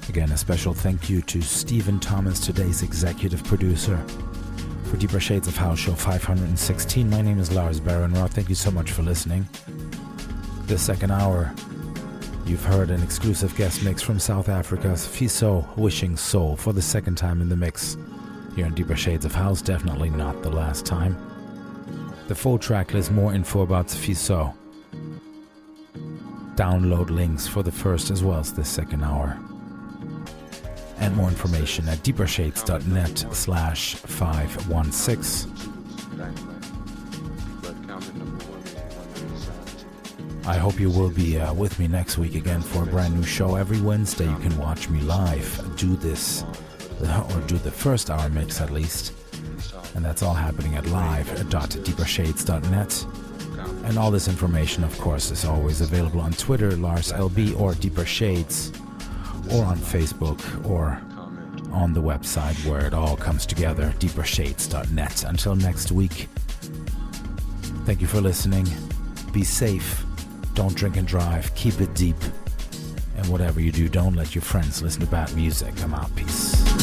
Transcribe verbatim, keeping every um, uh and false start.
Again, a special thank you to Stephen Thomas, today's executive producer for Deeper Shades of House Show five hundred sixteen. My name is Lars Baron-Roth. Thank you so much for listening. This second hour, you've heard an exclusive guest mix from South Africa's Fiso Wishing Soul for the second time in the mix here in Deeper Shades of House. Definitely not the last time. The full track list, more info about Fiso. Download links for the first as well as the second hour. And more information at deepershades.net slash 516. I hope you will be uh, with me next week again for a brand new show. Every Wednesday you can watch me live do this, or do the first hour mix at least. And that's all happening at live dot deepershades dot net. And all this information, of course, is always available on Twitter, Lars L B, or Deeper Shades, or on Facebook, or on the website where it all comes together, deeper shades dot net. Until next week, thank you for listening. Be safe. Don't drink and drive. Keep it deep. And whatever you do, don't let your friends listen to bad music. I'm out. Peace.